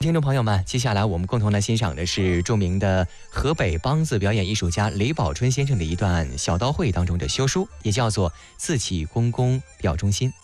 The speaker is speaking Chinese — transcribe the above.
听众朋友们，接下来我们共同来欣赏的是著名的河北梆子表演艺术家李宝春先生的一段小刀会当中的休书，也叫做自启公公表忠心。